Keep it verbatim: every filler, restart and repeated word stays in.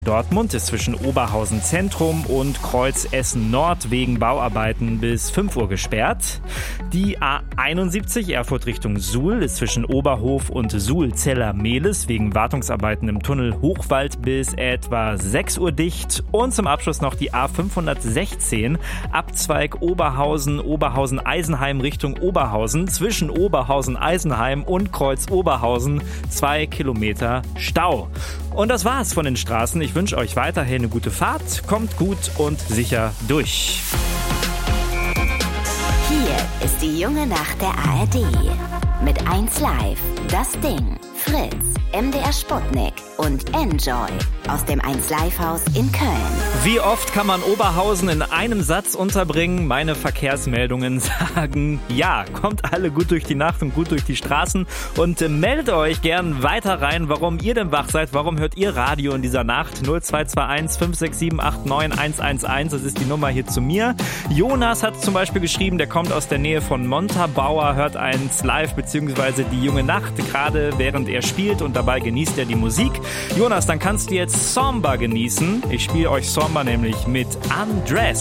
Dortmund ist zwischen Oberhausen Zentrum und Kreuz Essen Nord wegen Bauarbeiten bis fünf Uhr gesperrt. Die A einundsiebzig Erfurt Richtung Suhl ist zwischen Oberhof und Suhl-Zeller-Mehlis wegen Wartungsarbeiten im Tunnel Hochwald bis etwa sechs Uhr dicht. Und zum Abschluss noch die A fünfhundertsechzehn Abzweig Oberhausen, Oberhausen-Eisenheim Richtung Oberhausen zwischen Oberhausen-Eisenheim und Kreuz Oberhausen zwei Kilometer Stau. Und das war's von den Straßen. Ich wünsche euch weiterhin eine gute Fahrt. Kommt gut und sicher durch. Hier ist die junge Nacht der A R D. Mit eins Live, Das Ding, Fritz, M D R Sputnik und Enjoy aus dem eins Live Haus in Köln. Wie oft kann man Oberhausen in einem Satz unterbringen? Meine Verkehrsmeldungen sagen ja. Kommt alle gut durch die Nacht und gut durch die Straßen und äh, meldet euch gern weiter rein, warum ihr denn wach seid. Warum hört ihr Radio in dieser Nacht? null zwei zwei eins fünf sechs sieben acht neun eins eins eins, das ist die Nummer hier zu mir. Jonas hat zum Beispiel geschrieben, der kommt aus der Nähe von Montabaur, hört eins live beziehungsweise die junge Nacht, gerade während er spielt und dabei genießt er die Musik. Jonas, dann kannst du jetzt Samba genießen. Ich spiele euch Samba nämlich mit Undress.